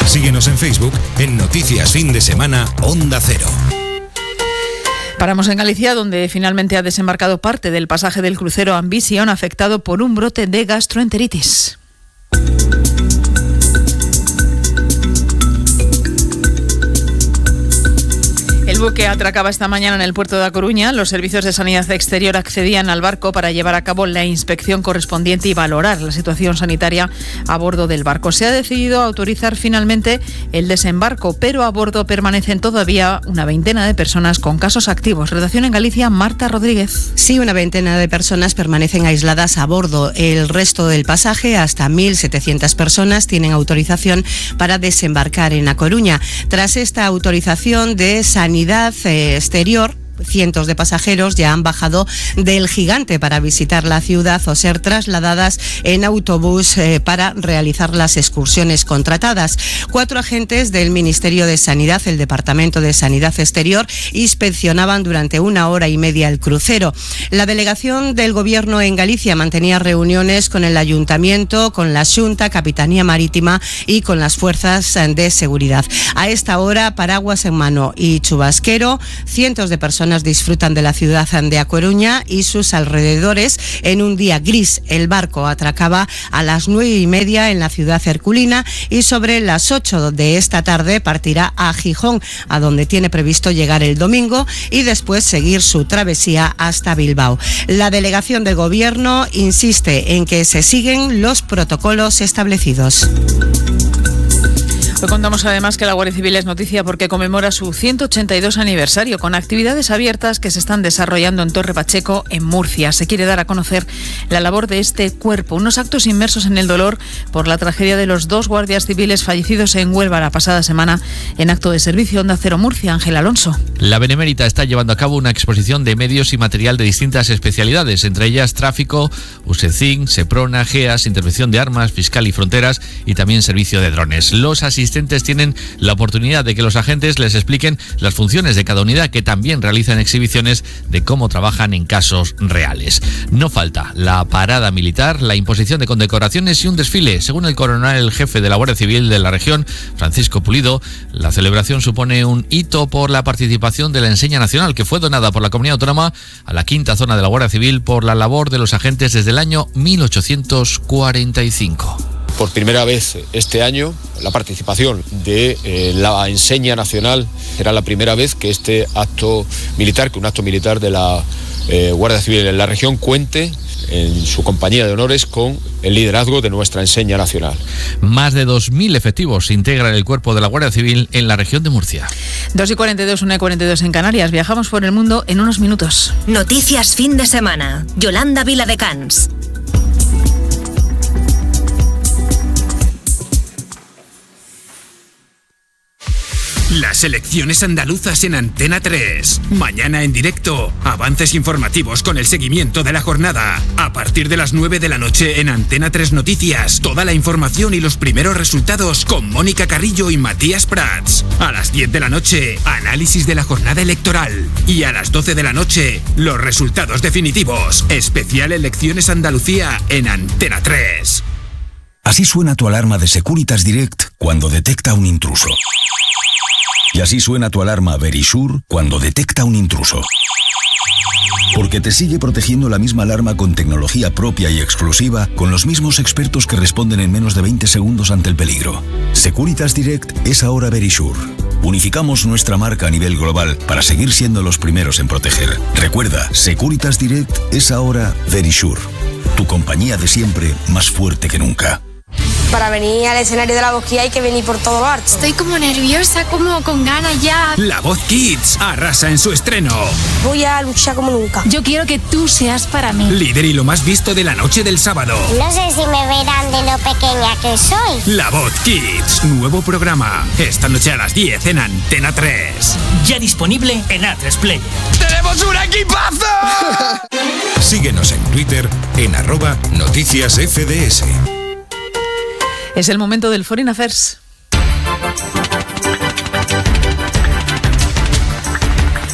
Síguenos en Facebook en Noticias Fin de Semana Onda Cero. Paramos en Galicia, donde finalmente ha desembarcado parte del pasaje del crucero Ambition afectado por un brote de gastroenteritis. El buque atracaba esta mañana en el puerto de A Coruña. Los servicios de sanidad exterior accedían al barco para llevar a cabo la inspección correspondiente y valorar la situación sanitaria a bordo del barco. Se ha decidido autorizar finalmente el desembarco, pero a bordo permanecen todavía una veintena de personas con casos activos. Redacción en Galicia, Marta Rodríguez. Sí, una veintena de personas permanecen aisladas a bordo. El resto del pasaje, hasta 1.700 personas, tienen autorización para desembarcar en A Coruña. Tras esta autorización de sanidad exterior, cientos de pasajeros ya han bajado del Gigante para visitar la ciudad o ser trasladadas en autobús para realizar las excursiones contratadas. 4 agentes del Ministerio de Sanidad, el Departamento de Sanidad Exterior, inspeccionaban durante 1 hora y media el crucero. La delegación del Gobierno en Galicia mantenía reuniones con el Ayuntamiento, con la Xunta, Capitanía Marítima y con las fuerzas de seguridad. A esta hora, paraguas en mano y chubasquero, cientos de personas disfrutan de la ciudad de A Coruña y sus alrededores en un día gris. El barco atracaba a las 9:30 en la ciudad herculina y sobre las 8 de esta tarde partirá a Gijón, a donde tiene previsto llegar el domingo y después seguir su travesía hasta Bilbao. La delegación del Gobierno insiste en que se siguen los protocolos establecidos. Hoy contamos además que la Guardia Civil es noticia porque conmemora su 182 aniversario con actividades abiertas que se están desarrollando en Torre Pacheco, en Murcia. Se quiere dar a conocer la labor de este cuerpo, unos actos inmersos en el dolor por la tragedia de los 2 guardias civiles fallecidos en Huelva la pasada semana en acto de servicio. Onda Cero Murcia, Ángel Alonso. La Benemérita está llevando a cabo una exposición de medios y material de distintas especialidades, entre ellas tráfico, USECIN, SEPRONA, GEAS, intervención de armas, fiscal y fronteras y también servicio de drones. Los asistentes tienen la oportunidad de que los agentes les expliquen las funciones de cada unidad, que también realizan exhibiciones de cómo trabajan en casos reales. No falta la parada militar, la imposición de condecoraciones y un desfile. Según el coronel jefe de la Guardia Civil de la región, Francisco Pulido, la celebración supone un hito por la participación de la Enseña Nacional, que fue donada por la Comunidad Autónoma a la 5ª zona de la Guardia Civil por la labor de los agentes desde el año 1845. Por primera vez este año, la participación de la Enseña Nacional será la primera vez que este acto militar, que un acto militar de la Guardia Civil en la región cuente en su compañía de honores con el liderazgo de nuestra Enseña Nacional. Más de 2.000 efectivos integran el cuerpo de la Guardia Civil en la región de Murcia. 2:42, 1:42 en Canarias. Viajamos por el mundo en unos minutos. Noticias fin de semana. Yolanda Viladecans. Las elecciones andaluzas en Antena 3. Mañana en directo, avances informativos con el seguimiento de la jornada. A partir de las 9 de la noche en Antena 3 Noticias, toda la información y los primeros resultados con Mónica Carrillo y Matías Prats. A las 10 de la noche, análisis de la jornada electoral. Y a las 12 de la noche, los resultados definitivos. Especial Elecciones Andalucía en Antena 3. Así suena tu alarma de Securitas Direct cuando detecta un intruso. Y así suena tu alarma Verisure cuando detecta un intruso. Porque te sigue protegiendo la misma alarma con tecnología propia y exclusiva, con los mismos expertos que responden en menos de 20 segundos ante el peligro. Securitas Direct es ahora Verisure. Unificamos nuestra marca a nivel global para seguir siendo los primeros en proteger. Recuerda, Securitas Direct es ahora Verisure. Tu compañía de siempre, más fuerte que nunca. Para venir al escenario de La Voz Kids hay que venir por todo lo alto. Estoy como nerviosa, como con ganas ya. La Voz Kids arrasa en su estreno. Voy a luchar como nunca. Yo quiero que tú seas para mí. Líder y lo más visto de la noche del sábado. No sé si me verán de lo pequeña que soy. La Voz Kids, nuevo programa. Esta noche a las 10 en Antena 3. Ya disponible en A3 Player. ¡Tenemos un equipazo! Síguenos en Twitter en @noticiasfds. Es el momento del Foreign Affairs.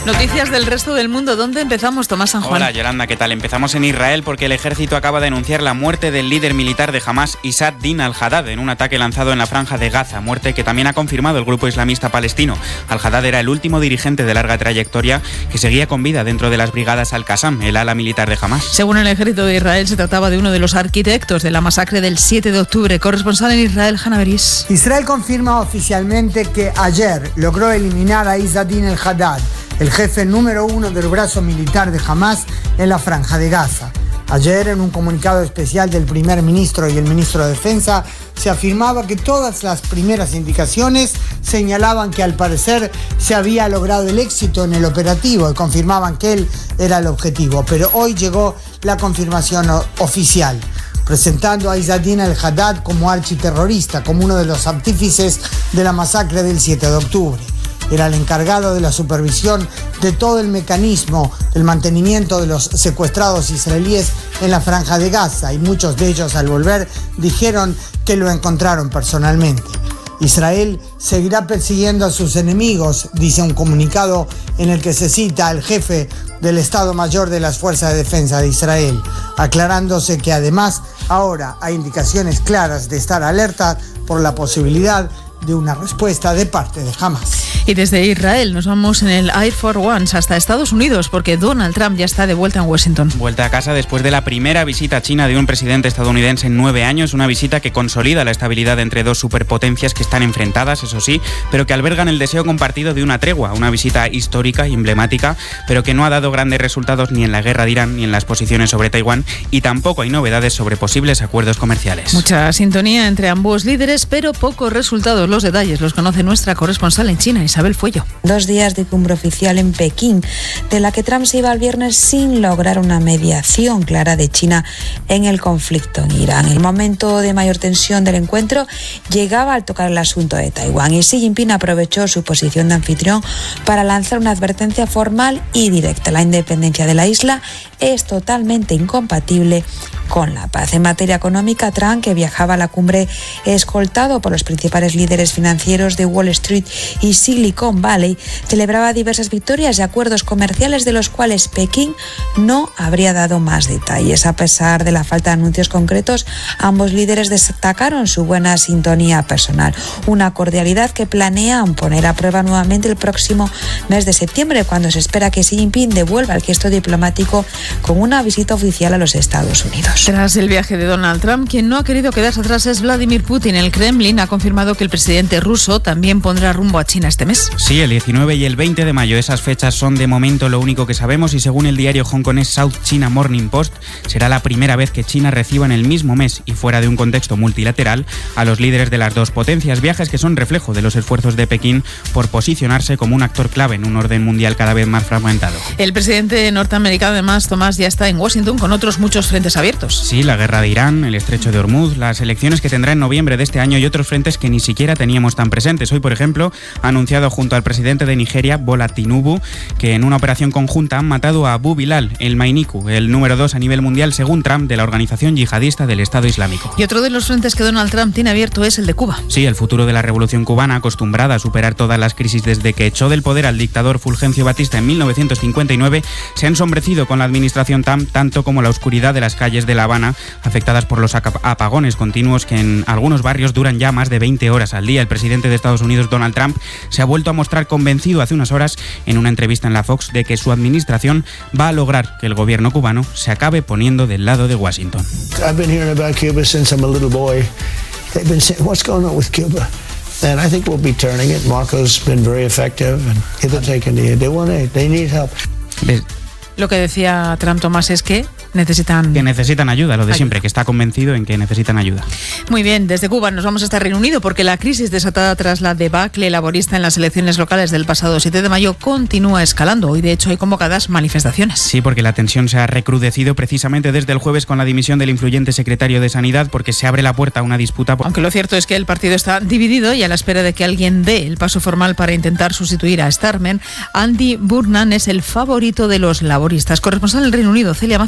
Noticias del resto del mundo. ¿Dónde empezamos, Tomás San Juan? Hola, Yolanda, ¿qué tal? Empezamos en Israel porque el ejército acaba de anunciar la muerte del líder militar de Hamas, Issad Din al-Haddad, en un ataque lanzado en la franja de Gaza, muerte que también ha confirmado el grupo islamista palestino. Al-Haddad era el último dirigente de larga trayectoria que seguía con vida dentro de las brigadas Al-Qassam, el ala militar de Hamas. Según el ejército de Israel, se trataba de uno de los arquitectos de la masacre del 7 de octubre. Corresponsal en Israel, Hanna Beris. Israel confirma oficialmente que ayer logró eliminar a Issad Din al-Haddad, el jefe número 1 del brazo militar de Hamas en la franja de Gaza. Ayer, en un comunicado especial del primer ministro y el ministro de Defensa, se afirmaba que todas las primeras indicaciones señalaban que al parecer se había logrado el éxito en el operativo y confirmaban que él era el objetivo. Pero hoy llegó la confirmación oficial, presentando a Issad Din al-Haddad como architerrorista, como uno de los artífices de la masacre del 7 de octubre. Era el encargado de la supervisión de todo el mecanismo del mantenimiento de los secuestrados israelíes en la franja de Gaza, y muchos de ellos al volver dijeron que lo encontraron personalmente. Israel seguirá persiguiendo a sus enemigos, dice un comunicado en el que se cita al jefe del Estado Mayor de las Fuerzas de Defensa de Israel, aclarándose que además ahora hay indicaciones claras de estar alerta por la posibilidad de una respuesta de parte de Hamas. Y desde Israel nos vamos en el Air Force One hasta Estados Unidos, porque Donald Trump ya está de vuelta en Washington. Vuelta a casa después de la primera visita a China de un presidente estadounidense en 9 años, una visita que consolida la estabilidad entre dos superpotencias que están enfrentadas, eso sí, pero que albergan el deseo compartido de una tregua, una visita histórica y emblemática, pero que no ha dado grandes resultados ni en la guerra de Irán ni en las posiciones sobre Taiwán, y tampoco hay novedades sobre posibles acuerdos comerciales. Mucha sintonía entre ambos líderes, pero pocos resultados. Los detalles los conoce nuestra corresponsal en China, Isabel Fuello. 2 días de cumbre oficial en Pekín, de la que Trump se iba el viernes sin lograr una mediación clara de China en el conflicto en Irán. El momento de mayor tensión del encuentro llegaba al tocar el asunto de Taiwán, y Xi Jinping aprovechó su posición de anfitrión para lanzar una advertencia formal y directa. La independencia de la isla es totalmente incompatible con la paz. En materia económica, Trump, que viajaba a la cumbre escoltado por los principales líderes financieros de Wall Street y Silicon Valley, celebraba diversas victorias y acuerdos comerciales de los cuales Pekín no habría dado más detalles. A pesar de la falta de anuncios concretos, ambos líderes destacaron su buena sintonía personal, una cordialidad que planean poner a prueba nuevamente el próximo mes de septiembre, cuando se espera que Xi Jinping devuelva el gesto diplomático con una visita oficial a los Estados Unidos. Tras el viaje de Donald Trump, quien no ha querido quedarse atrás es Vladimir Putin. El Kremlin ha confirmado que el presidente ruso también pondrá rumbo a China este mes. Sí, el 19 y el 20 de mayo. Esas fechas son de momento lo único que sabemos, y según el diario hongkonés South China Morning Post, será la primera vez que China reciba en el mismo mes y fuera de un contexto multilateral a los líderes de las dos potencias. Viajes que son reflejo de los esfuerzos de Pekín por posicionarse como un actor clave en un orden mundial cada vez más fragmentado. El presidente norteamericano, además, Tomás, ya está en Washington con otros muchos frentes abiertos. Sí, la guerra de Irán, el estrecho de Hormuz, las elecciones que tendrá en noviembre de este año y otros frentes que ni siquiera teníamos tan presentes. Hoy, por ejemplo, ha anunciado junto al presidente de Nigeria, Bola Tinubu, que en una operación conjunta han matado a Abu Bilal, el Mainiku, el número 2 a nivel mundial, según Trump, de la organización yihadista del Estado Islámico. Y otro de los frentes que Donald Trump tiene abierto es el de Cuba. Sí, el futuro de la revolución cubana, acostumbrada a superar todas las crisis desde que echó del poder al dictador Fulgencio Batista en 1959, se ha ensombrecido con la administración Trump, tanto como la oscuridad de las calles de La Habana, afectadas por los apagones continuos que en algunos barrios duran ya más de 20 horas al día. El presidente de Estados Unidos, Donald Trump, se ha vuelto a mostrar convencido hace unas horas en una entrevista en la Fox de que su administración va a lograr que el gobierno cubano se acabe poniendo del lado de Washington. I've been hearing about Cuba since I'm a little boy. They've been saying, what's going on with Cuba? And I think we'll be turning it. Marco's been very effective, and they're taking the. They need help. Lo que decía Trump, Tomás, es que necesitan ayuda, lo de siempre, que está convencido en que necesitan ayuda. Muy bien, desde Cuba nos vamos hasta Reino Unido, porque la crisis desatada tras la debacle laborista en las elecciones locales del pasado 7 de mayo continúa escalando. Hoy, de hecho, hay convocadas manifestaciones. Sí, porque la tensión se ha recrudecido precisamente desde el jueves con la dimisión del influyente secretario de Sanidad, porque se abre la puerta a una disputa. Aunque lo cierto es que el partido está dividido, y a la espera de que alguien dé el paso formal para intentar sustituir a Starmer, Andy Burnham es el favorito de los laboristas. Corresponsal del Reino Unido, Celia Maza.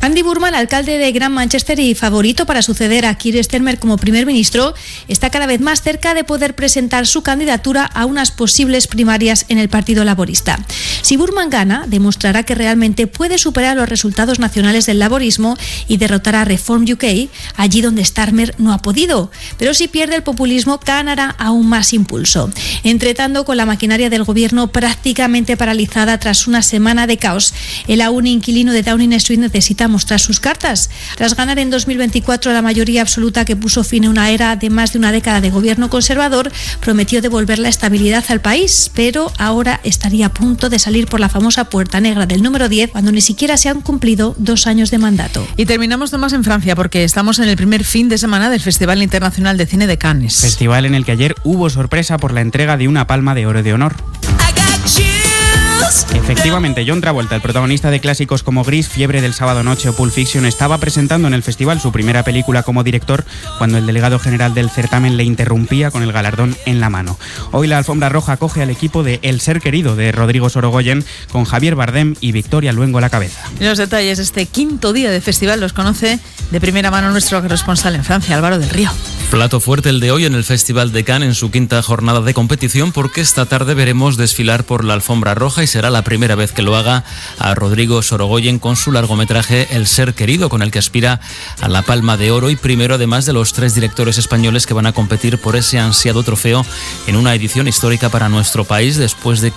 Andy Burman, alcalde de Gran Manchester y favorito para suceder a Keir Starmer como primer ministro, está cada vez más cerca de poder presentar su candidatura a unas posibles primarias en el Partido Laborista. Si Burman gana, demostrará que realmente puede superar los resultados nacionales del laborismo y derrotar a Reform UK, allí donde Starmer no ha podido. Pero si pierde, el populismo ganará aún más impulso. Entretanto, con la maquinaria del gobierno prácticamente paralizada tras una semana de caos, el aún inquilino de Downing Street necesita mostrar sus cartas. Tras ganar en 2024 la mayoría absoluta que puso fin a una era de más de una década de gobierno conservador, prometió devolver la estabilidad al país, pero ahora estaría a punto de salir por la famosa puerta negra del número 10 cuando ni siquiera se han cumplido 2 años de mandato. Y terminamos nomás en Francia porque estamos en el primer fin de semana del Festival Internacional de Cine de Cannes. Festival en el que ayer hubo sorpresa por la entrega de una Palma de Oro de honor. Efectivamente, John Travolta, el protagonista de clásicos como Gris, Fiebre del sábado noche o Pulp Fiction, estaba presentando en el festival su primera película como director cuando el delegado general del certamen le interrumpía con el galardón en la mano. Hoy la alfombra roja acoge al equipo de El ser querido de Rodrigo Sorogoyen, con Javier Bardem y Victoria Luengo a la cabeza. Los detalles de este quinto día de festival los conoce de primera mano nuestro corresponsal en Francia, Álvaro del Río. Plato fuerte el de hoy en el Festival de Cannes en su quinta jornada de competición, porque esta tarde veremos desfilar por la alfombra roja y será la primera vez que lo haga a Rodrigo Sorogoyen con su largometraje El ser querido, con el que aspira a la Palma de Oro y primero además de los 3 directores españoles que van a competir por ese ansiado trofeo en una edición histórica para nuestro país después de